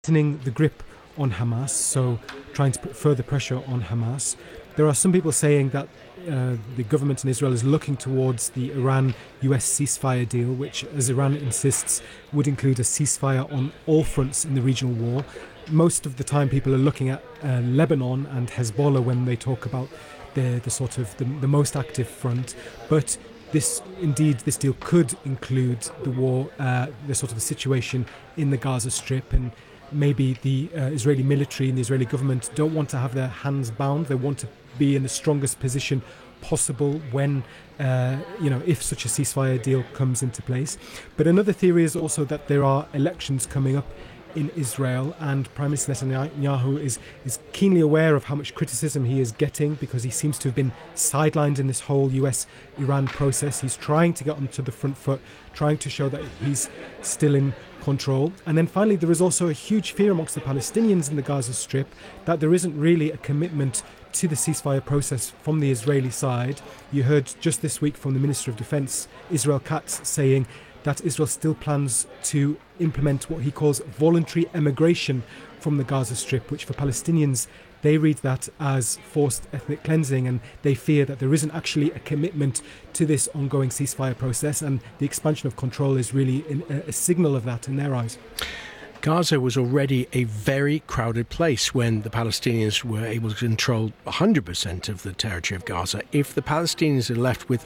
tightening the grip on Hamas, so trying to put further pressure on Hamas. There are some people saying that the government in Israel is looking towards the Iran-US ceasefire deal, which, as Iran insists, would include a ceasefire on all fronts in the regional war. Most of the time people are looking at Lebanon and Hezbollah when they talk about the most active front, but this deal could include the war, the sort of the situation in the Gaza Strip, and maybe the Israeli military and the Israeli government don't want to have their hands bound. They want to be in the strongest position possible when, if such a ceasefire deal comes into place. But another theory is also that there are elections coming up in Israel, and Prime Minister Netanyahu is keenly aware of how much criticism he is getting because he seems to have been sidelined in this whole US-Iran process. He's trying to get onto the front foot, trying to show that he's still in control. And then finally, there is also a huge fear amongst the Palestinians in the Gaza Strip that there isn't really a commitment to the ceasefire process from the Israeli side. You heard just this week from the Minister of Defense, Israel Katz, saying that Israel still plans to implement what he calls voluntary emigration from the Gaza Strip, which for Palestinians, they read that as forced ethnic cleansing, and they fear that there isn't actually a commitment to this ongoing ceasefire process, and the expansion of control is really a signal of that in their eyes. Gaza was already a very crowded place when the Palestinians were able to control 100% of the territory of Gaza. If the Palestinians are left with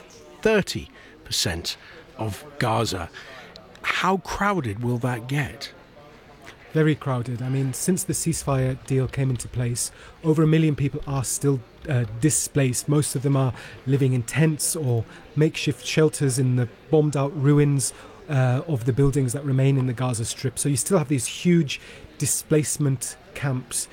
30% of Gaza, how crowded will that get? Very crowded. I mean, since the ceasefire deal came into place, over 1 million people are still displaced. Most of them are living in tents or makeshift shelters in the bombed out ruins of the buildings that remain in the Gaza Strip. So you still have these huge displacement camps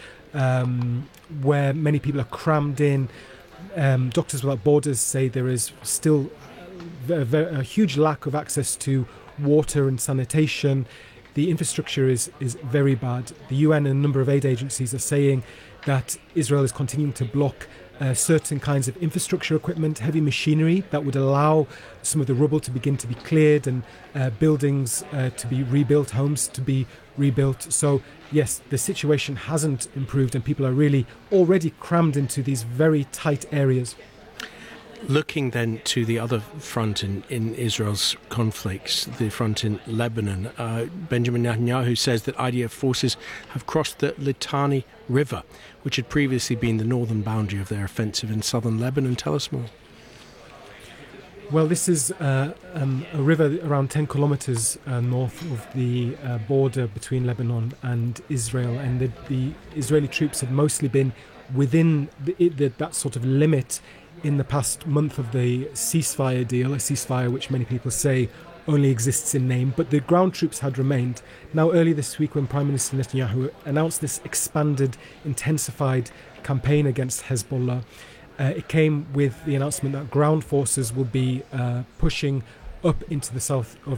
where many people are crammed in. Doctors Without Borders say there is still a huge lack of access to water and sanitation. The infrastructure is very bad. The UN and a number of aid agencies are saying that Israel is continuing to block certain kinds of infrastructure equipment, heavy machinery that would allow some of the rubble to begin to be cleared and buildings to be rebuilt, homes to be rebuilt. So yes, the situation hasn't improved and people are really already crammed into these very tight areas. Looking then to the other front in Israel's conflicts, the front in Lebanon, Benjamin Netanyahu says that IDF forces have crossed the Litani River, which had previously been the northern boundary of their offensive in southern Lebanon. Tell us more. Well, this is a river around 10 kilometers north of the border between Lebanon and Israel, and the Israeli troops had mostly been within that sort of limit in the past month of the ceasefire deal, a ceasefire which many people say only exists in name, but the ground troops had remained. Now, early this week, when Prime Minister Netanyahu announced this expanded, intensified campaign against Hezbollah, it came with the announcement that ground forces will be pushing up into the south of